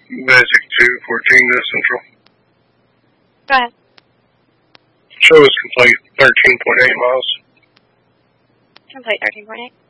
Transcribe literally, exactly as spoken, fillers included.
Basic two fourteen to Central. Go ahead. Show is complete, thirteen point eight miles. Complete thirteen point eight.